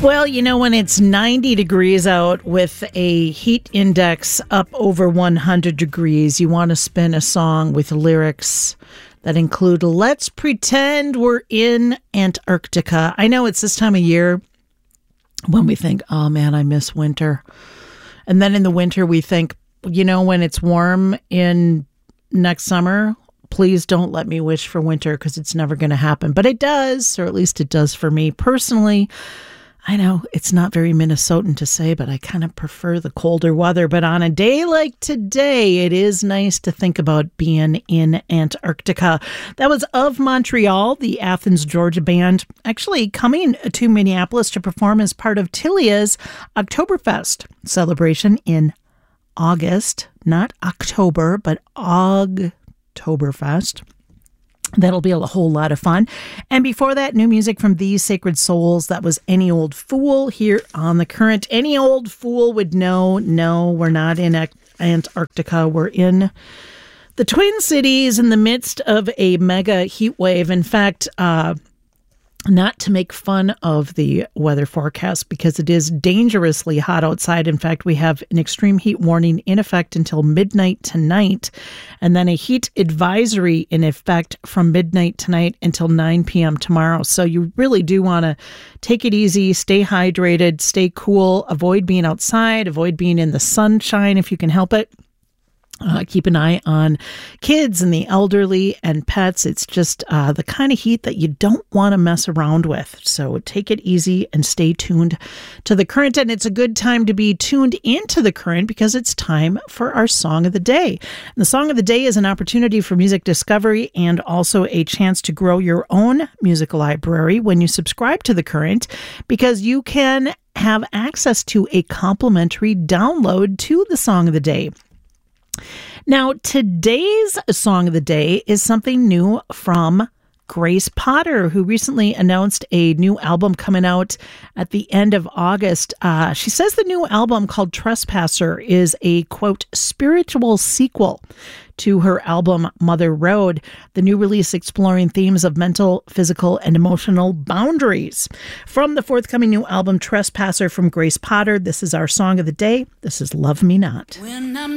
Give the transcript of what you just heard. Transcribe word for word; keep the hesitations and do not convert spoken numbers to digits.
Well, you know, when it's ninety degrees out with a heat index up over one hundred degrees, you want to spin a song with lyrics that include, let's pretend we're in Antarctica. I know it's this time of year when we think, oh man, I miss winter. And then in the winter, we think, you know, when it's warm in next summer, please don't let me wish for winter because it's never going to happen. But it does, or at least it does for me personally. I know it's not very Minnesotan to say, but I kind of prefer the colder weather. But on a day like today, it is nice to think about being in Antarctica. That was Of Montreal, the Athens, Georgia band, actually coming to Minneapolis to perform as part of Tilia's Oktoberfest celebration in August, not October, but Ogtoberfest. That'll be a whole lot of fun. And before that, new music from These Sacred Souls. That was Any Old Fool here on The Current. Any old fool would know, no, we're not in Antarctica. We're in the Twin Cities in the midst of a mega heat wave. In fact, uh, not to make fun of the weather forecast because it is dangerously hot outside. In fact, we have an extreme heat warning in effect until midnight tonight, and then a heat advisory in effect from midnight tonight until nine p.m. tomorrow. So you really do want to take it easy, stay hydrated, stay cool, avoid being outside, avoid being in the sunshine if you can help it. Uh, keep an eye on kids and the elderly and pets. It's just uh, the kind of heat that you don't want to mess around with. So take it easy and stay tuned to The Current. And it's a good time to be tuned into The Current because it's time for our Song of the Day. And the Song of the Day is an opportunity for music discovery and also a chance to grow your own music library when you subscribe to The Current, because you can have access to a complimentary download to the Song of the Day. Now, today's Song of the Day is something new from Grace Potter, who recently announced a new album coming out at the end of August. Uh, she says the new album called Trespasser is a, quote, spiritual sequel to her album Mother Road, the new release exploring themes of mental, physical, and emotional boundaries. From the forthcoming new album Trespasser from Grace Potter, this is our Song of the Day. This is Love Me Not. When I'm